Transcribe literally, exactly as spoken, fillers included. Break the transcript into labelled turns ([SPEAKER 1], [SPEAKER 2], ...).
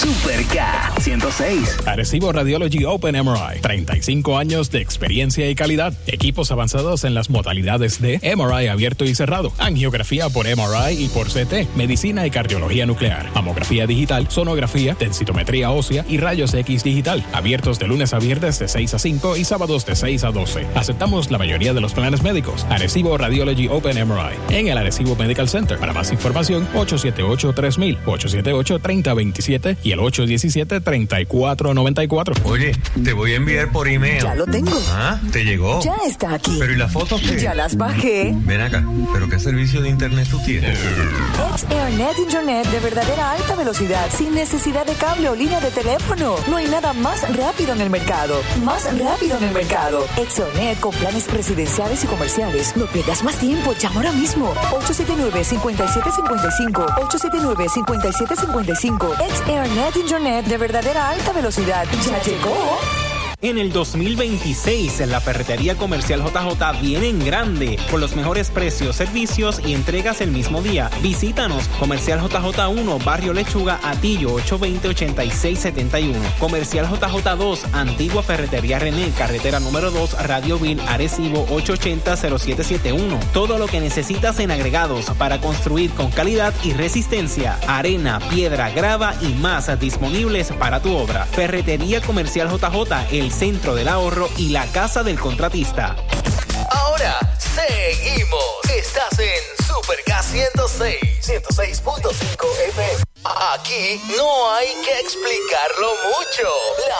[SPEAKER 1] Super K ciento seis.
[SPEAKER 2] Arecibo Radiology Open M R I. treinta y cinco años de experiencia y calidad. Equipos avanzados en las modalidades de M R I abierto y cerrado, angiografía por M R I y por C T, medicina y cardiología nuclear, mamografía digital, sonografía, densitometría ósea y rayos X digital. Abiertos de lunes a viernes de seis a cinco y sábados de seis a doce. Aceptamos la mayoría de los planes médicos. Arecibo Radiology Open M R I. En el Arecibo Medical Center. Para más información, ocho siete ocho, tres mil, ocho siete ocho, tres cero dos siete y el ocho uno siete, tres cuatro nueve cuatro.
[SPEAKER 3] Oye, te voy a enviar por email.
[SPEAKER 4] Ya lo tengo.
[SPEAKER 3] Ah, ¿te llegó?
[SPEAKER 4] Ya está aquí.
[SPEAKER 3] ¿Pero y las fotos qué?
[SPEAKER 4] Ya las bajé.
[SPEAKER 3] Ven acá, ¿pero qué servicio de internet tú tienes?
[SPEAKER 4] Xairnet Internet de verdadera alta velocidad, sin necesidad de cable o línea de teléfono. No hay nada más rápido en el mercado. Más rápido en el mercado. Xairnet con planes residenciales y comerciales. No pierdas más tiempo. Llama ahora mismo. ocho siete nueve, cinco siete cinco cinco. ocho siete nueve, cinco siete cinco cinco. Xairnet Internet de verdadera alta velocidad. Ya llegó.
[SPEAKER 5] En el dos mil veintiséis, la Ferretería Comercial J J viene en grande, con los mejores precios, servicios y entregas el mismo día. Visítanos, Comercial J J uno, Barrio Lechuga, Atillo, ocho dos cero, ocho seis siete uno. Comercial J J dos, Antigua Ferretería René, carretera número dos, Radio Vil, Arecibo, ocho ocho cero, cero siete siete uno. Todo lo que necesitas en agregados para construir con calidad y resistencia. Arena, piedra, grava y más disponibles para tu obra. Ferretería Comercial J J, el centro del ahorro y la casa del contratista.
[SPEAKER 1] Ahora seguimos. Estás en Super K ciento seis, ciento seis punto cinco F M. Aquí no hay que explicarlo mucho. La